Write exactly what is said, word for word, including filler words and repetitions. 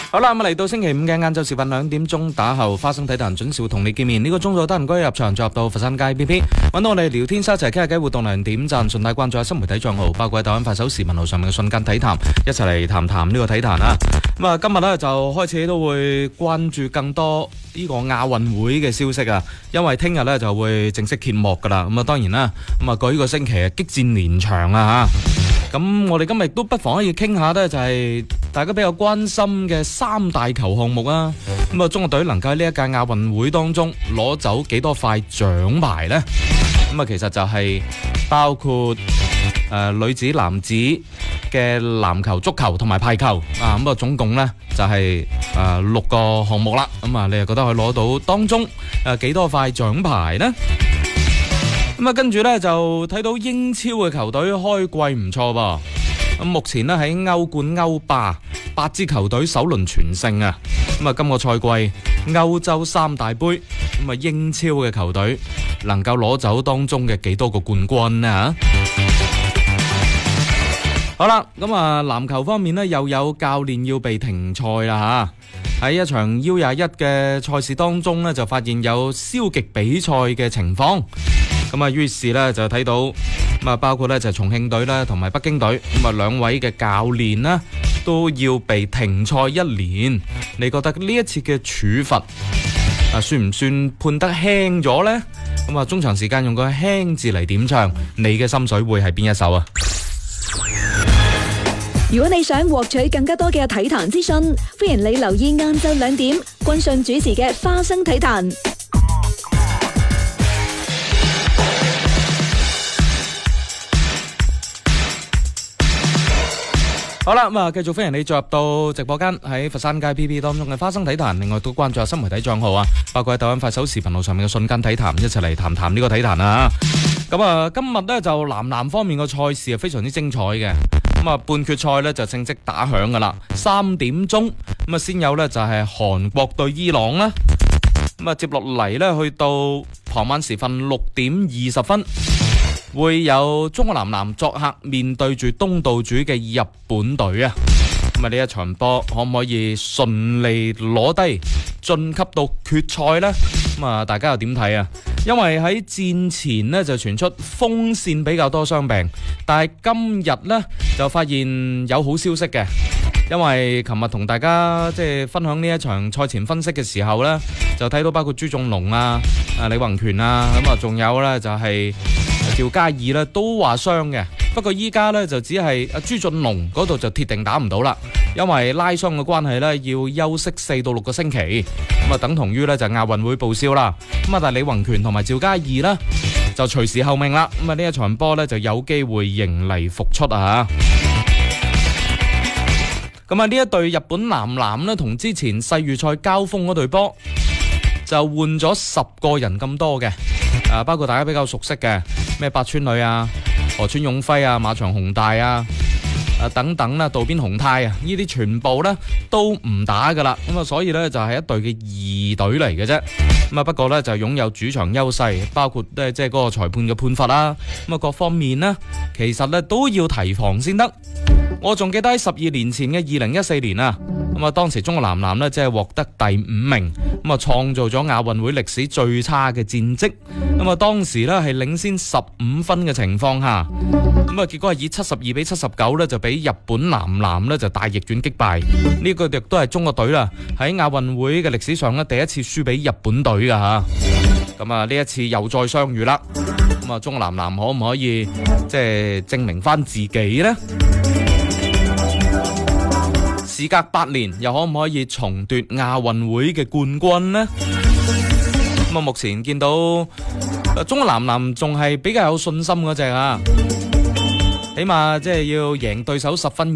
好啦，咁嚟到星期五嘅晏晝時分兩點鐘打後，花生體壇準時會同你見面。呢、這個鐘數得唔該入場，再入到佛山街 B B， 揾到我哋聊天室一齊傾下偈，活動量點讚，順帶關注下新媒體賬號，包括喺抖音、快手、視頻號上面嘅瞬間體壇，一齊嚟談談呢個體壇啊！咁啊，今日呢就開始都會關注更多呢個亞運會嘅消息啊，因為聽日呢就會正式揭幕噶啦。咁啊，當然啦，咁啊，過呢個星期啊，激戰連場啊吓。咁我哋今日都不妨可以傾下呢，就係大家比較關心嘅三大球項目啊。咁啊，中國隊能夠喺呢一屆亞運會當中攞走幾多塊獎牌呢？咁啊，其實就係包括誒、呃、女子、男子嘅籃球、足球同埋排球啊。咁啊，總共呢就係、是、誒、呃、六個項目啦。咁啊，你又覺得佢攞到當中誒幾多塊獎牌呢？咁啊，跟住呢，就睇到英超嘅球隊開季唔錯噃。咁目前呢，喺歐冠、歐霸八支球隊首輪全勝啊。咁啊，今個賽季歐洲三大杯，咁啊英超嘅球隊能夠攞走當中嘅幾多個冠軍呢？好啦，咁啊籃球方面呢，又有教練要被停賽啦吓。喺一場 U 廿一嘅賽事當中呢，就發現有消極比賽嘅情況。咁啊，於是咧就睇到咁啊，包括咧就重慶隊啦，同埋北京隊咁啊，兩位嘅教練啦都要被停賽一年。你覺得呢一次嘅處罰啊，算唔算判得輕咗呢？咁啊，中場時間用個輕字嚟點唱，你嘅心水會係邊一首啊？ 如果你想獲取更加多嘅體壇資訊，歡迎你留意晏晝兩點君信主持嘅花生體壇。 好啦，咁啊，繼續歡迎你進入到直播間，喺佛山街 P P 當中嘅花生體壇。另外都關注下新媒體賬號啊，包括喺抖音、快手、視頻號上面嘅瞬間體壇，一齊嚟談談呢個體壇啊。咁啊，今日呢，就男籃方面嘅賽事係非常之精彩嘅。咁啊，半決賽呢，就正式打響噶啦，三點鐘咁啊，先有呢，就係韓國對伊朗啦。咁啊，接落嚟呢，去到傍晚時分六點二十分。會有中國男籃作客面對住東道主嘅日本隊啊！咁啊，呢一場波可唔可以順利攞低晉級到決賽呢？咁啊，大家又點睇啊？因為喺戰前呢就傳出鋒線比較多傷病，但係今日呢就發現有好消息嘅，因為琴日同大家即係分享呢一場賽前分析嘅時候呢，就睇到包括朱仲龍啊、啊李宏權啊，咁啊仲有呢就係、是、趙嘉爾咧都話傷嘅，不過依家咧就只係阿朱俊龍嗰度就鐵定打唔到啦，因為拉傷嘅關係咧要休息四到六個星期，咁啊等同於咧就亞運會報銷啦。咁啊但係李宏權同埋趙嘉爾咧就隨時候命啦，咁啊呢一場波咧就有機會迎嚟復出啊！咁啊呢一隊日本男籃咧同之前世預賽交鋒嗰隊波就換咗十個人咁多嘅，啊包括大家比較熟悉嘅咩八村壘啊、河村勇輝啊、馬場雄大啊、啊等等啦、渡邊雄太啊，呢啲全部咧都唔打噶啦，咁啊所以咧就係一隊嘅二隊嚟嘅啫。咁啊不過咧就擁有主場優勢，包括咧即係嗰個裁判嘅判罰啦，咁啊各方面呢，其實咧都要提防先得。我仲記得喺十二年前嘅二零一四年啊，咁啊當時中國男籃呢，即係獲得第五名，咁啊創造咗亞運會歷史最差嘅戰績。咁啊當時呢，係領先十五分嘅情況下，咁啊結果係以七十二比七十九呢，就俾日本男籃呢，就大逆轉擊敗。呢個亦都係中國隊啦喺亞運會嘅歷史上呢，第一次輸俾日本隊噶吓。咁啊呢一次又再相遇啦。咁啊中國男籃可唔可以即係證明翻自己呢？事隔八年，又可唔可以重奪亞運會嘅冠軍呢？咁啊，目前見到中國男籃仲係比較有信心嗰隻啊，起碼即係要贏對手十分。